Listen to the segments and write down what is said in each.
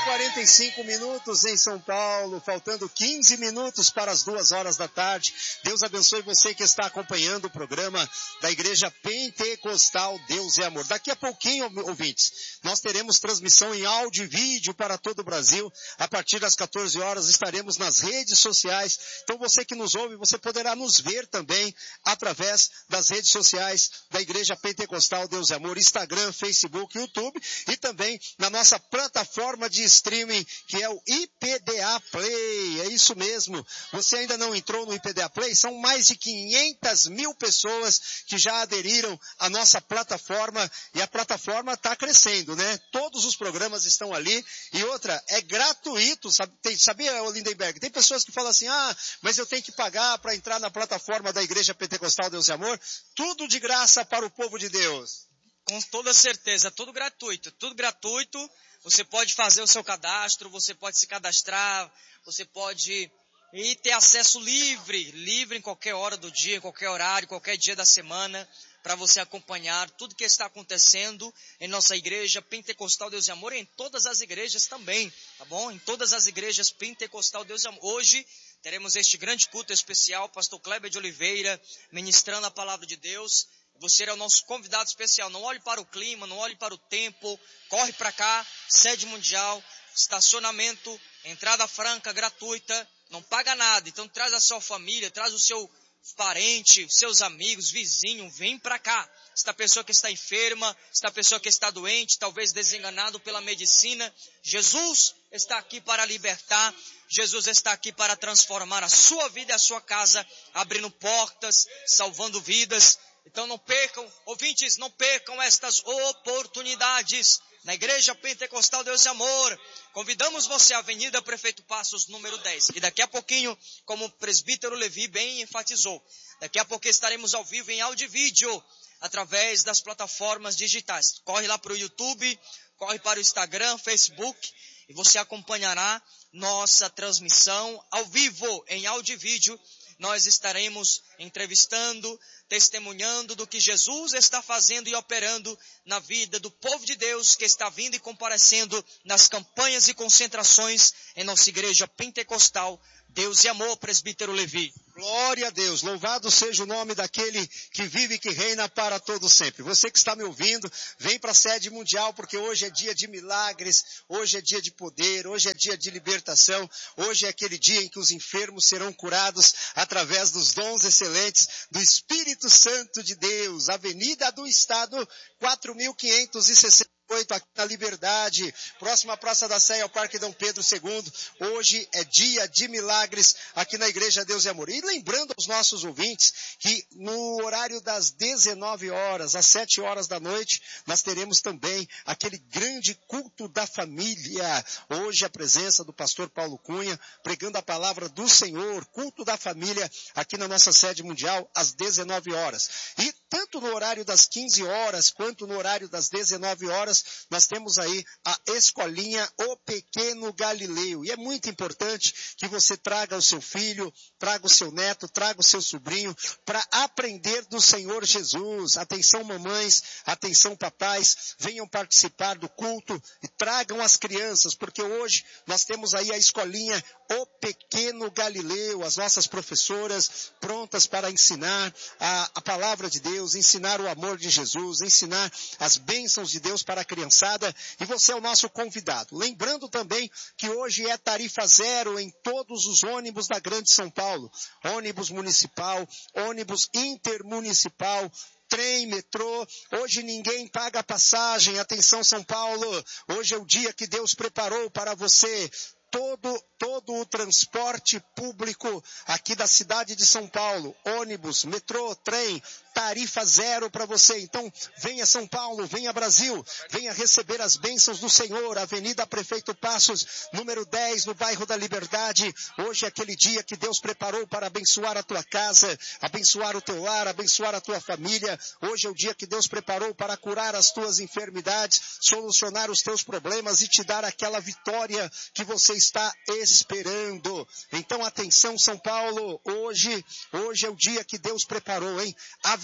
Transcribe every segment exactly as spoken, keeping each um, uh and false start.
quarenta e cinco minutos em São Paulo, faltando quinze minutos para as duas horas da tarde. Deus abençoe você que está acompanhando o programa da Igreja Pentecostal Deus é Amor. Daqui a pouquinho, ouvintes, nós teremos transmissão em áudio e vídeo para todo o Brasil. A partir das quatorze horas estaremos nas redes sociais. Então você que nos ouve, você poderá nos ver também através das redes sociais da Igreja Pentecostal Deus é Amor, Instagram, Facebook, YouTube e também na nossa plataforma de streaming, que é o I P D A Play. É isso mesmo. Você ainda não entrou no I P D A Play? São mais de quinhentas mil pessoas que já aderiram à nossa plataforma e a plataforma está crescendo, né? Todos os programas estão ali e outra, é gratuito, sabe? Tem, sabia, Lindenberg? Tem pessoas que falam assim, ah, mas eu tenho que pagar para entrar na plataforma da Igreja Pentecostal Deus e Amor. Tudo de graça para o povo de Deus. Com toda certeza, tudo gratuito, tudo gratuito. Você pode fazer o seu cadastro, você pode se cadastrar, você pode ir ter acesso livre, livre em qualquer hora do dia, em qualquer horário, qualquer dia da semana, para você acompanhar tudo que está acontecendo em nossa igreja Pentecostal Deus e Amor, e em todas as igrejas também, tá bom? Em todas as igrejas Pentecostal Deus e Amor. Hoje teremos este grande culto especial, pastor Kleber de Oliveira, ministrando a palavra de Deus. Você é o nosso convidado especial. Não olhe para o clima, não olhe para o tempo. Corre para cá, sede mundial, estacionamento, entrada franca, gratuita. Não paga nada. Então traz a sua família, traz o seu parente, seus amigos, vizinho. Vem para cá. Esta pessoa que está enferma, esta pessoa que está doente, talvez desenganado pela medicina. Jesus está aqui para libertar. Jesus está aqui para transformar a sua vida e a sua casa, abrindo portas, salvando vidas. Então não percam, ouvintes, não percam estas oportunidades na Igreja Pentecostal Deus e Amor. Convidamos você à Avenida Prefeito Passos, número dez. E daqui a pouquinho, como o presbítero Levi bem enfatizou, daqui a pouco estaremos ao vivo em áudio e vídeo, através das plataformas digitais. Corre lá para o YouTube, corre para o Instagram, Facebook, e você acompanhará nossa transmissão ao vivo, em áudio e vídeo. Nós estaremos entrevistando, testemunhando do que Jesus está fazendo e operando na vida do povo de Deus que está vindo e comparecendo nas campanhas e concentrações em nossa igreja pentecostal Deus e Amor, presbítero Levi. Glória a Deus, louvado seja o nome daquele que vive e que reina para todo sempre. Você que está me ouvindo, vem para a sede mundial, porque hoje é dia de milagres, hoje é dia de poder, hoje é dia de libertação, hoje é aquele dia em que os enfermos serão curados através dos dons excelentes do Espírito Santo de Deus. Avenida do Estado, quatro mil quinhentos e sessenta e oito, aqui na Liberdade, próxima à Praça da Sé, ao Parque Dom Pedro segundo. Hoje é dia de milagres aqui na Igreja Deus e Amor. E lembrando aos nossos ouvintes que no horário das dezenove horas, às sete horas da noite, nós teremos também aquele grande culto da família. Hoje a presença do pastor Paulo Cunha, pregando a palavra do Senhor, culto da família aqui na nossa sede mundial, às dezenove horas. E tanto no horário das quinze horas, quanto no horário das dezenove horas, nós temos aí a escolinha O Pequeno Galileu. E é muito importante que você traga o seu filho, traga o seu neto, traga o seu sobrinho para aprender do Senhor Jesus. Atenção mamães, atenção papais, venham participar do culto e tragam as crianças, porque hoje nós temos aí a escolinha O Pequeno Galileu, as nossas professoras prontas para ensinar a, a palavra de Deus, ensinar o amor de Jesus, ensinar as bênçãos de Deus para a criançada, e você é o nosso convidado. Lembrando também que hoje é tarifa zero em todos os ônibus da Grande São Paulo, ônibus municipal, ônibus intermunicipal, trem, metrô. Hoje ninguém paga passagem. Atenção São Paulo, hoje é o dia que Deus preparou para você. Todo, todo o transporte público aqui da cidade de São Paulo, ônibus, metrô, trem, tarifa zero para você. Então, venha São Paulo, venha Brasil, venha receber as bênçãos do Senhor. Avenida Prefeito Passos, número dez, no bairro da Liberdade. Hoje é aquele dia que Deus preparou para abençoar a tua casa, abençoar o teu lar, abençoar a tua família. Hoje é o dia que Deus preparou para curar as tuas enfermidades, solucionar os teus problemas e te dar aquela vitória que você está esperando. Então, atenção São Paulo, hoje, hoje é o dia que Deus preparou, hein? Avenida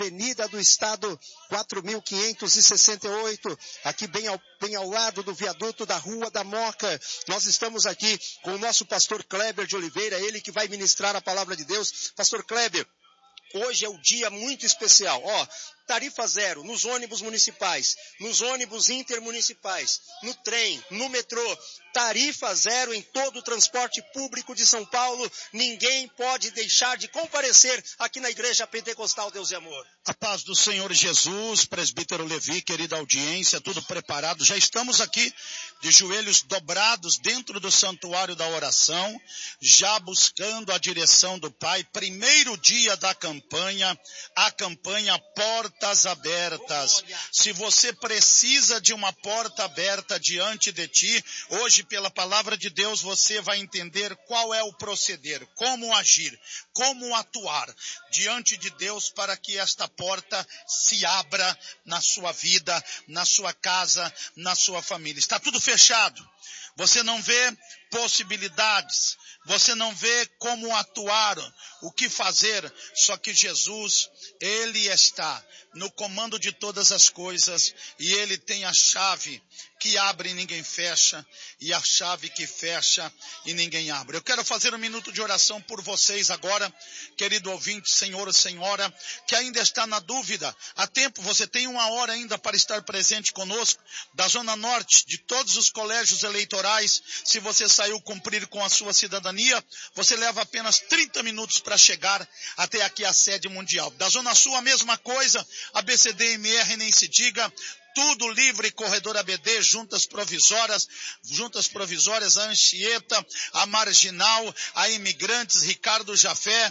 Avenida do Estado quatro mil quinhentos e sessenta e oito, aqui bem ao, bem ao lado do viaduto da Rua da Moca. Nós estamos aqui com o nosso pastor Kleber de Oliveira, ele que vai ministrar a palavra de Deus. Pastor Kleber, hoje é um dia muito especial. Ó, tarifa zero nos ônibus municipais, nos ônibus intermunicipais, no trem, no metrô. Tarifa zero em todo o transporte público de São Paulo. Ninguém pode deixar de comparecer aqui na Igreja Pentecostal Deus e Amor. A paz do Senhor Jesus, presbítero Levi, querida audiência, tudo preparado. Já estamos aqui de joelhos dobrados dentro do santuário da oração, já buscando a direção do Pai. Primeiro dia da campanha, a campanha Portas Abertas. Se você precisa de uma porta aberta diante de ti, hoje pela palavra de Deus você vai entender qual é o proceder, como agir, como atuar diante de Deus para que esta porta se abra na sua vida, na sua casa, na sua família. Está tudo fechado. Você não vê possibilidades, você não vê como atuar, o que fazer, só que Jesus, Ele está no comando de todas as coisas e Ele tem a chave que abre e ninguém fecha e a chave que fecha e ninguém abre. Eu quero fazer um minuto de oração por vocês agora, querido ouvinte, senhor ou senhora, que ainda está na dúvida. Há tempo, você tem uma hora ainda para estar presente conosco, da Zona Norte, de todos os colégios eleitorais. Se você saiu cumprir com a sua cidadania, você leva apenas trinta minutos para chegar até aqui a sede mundial. Da Zona Sul, a mesma coisa, a B C D M R nem se diga, tudo livre, corredor A B D, juntas provisórias, juntas provisórias, a Anchieta, a Marginal, a Imigrantes, Ricardo Jafé,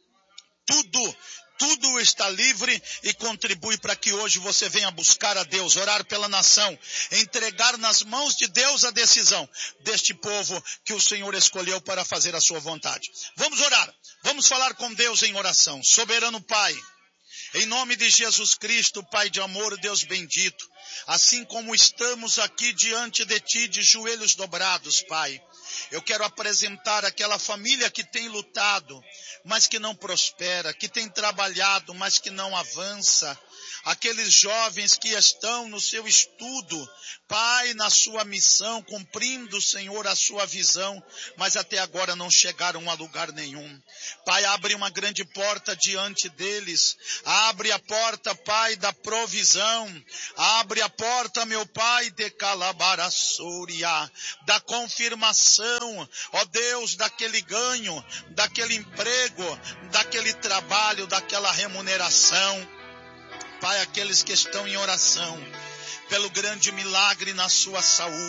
tudo, tudo está livre e contribui para que hoje você venha buscar a Deus, orar pela nação, entregar nas mãos de Deus a decisão deste povo que o Senhor escolheu para fazer a sua vontade. Vamos orar, vamos falar com Deus em oração. Soberano Pai, em nome de Jesus Cristo, Pai de amor, Deus bendito, assim como estamos aqui diante de Ti, de joelhos dobrados, Pai, eu quero apresentar aquela família que tem lutado, mas que não prospera, que tem trabalhado, mas que não avança, aqueles jovens que estão no seu estudo, Pai, na sua missão, cumprindo, Senhor, a sua visão, mas até agora não chegaram a lugar nenhum. Pai, abre uma grande porta diante deles, abre a porta, Pai, da provisão, abre a porta, meu Pai, de Calabaraçúria, da confirmação, ó Deus, daquele ganho, daquele emprego, daquele trabalho, daquela remuneração. Pai, aqueles que estão em oração, pelo grande milagre na sua saúde,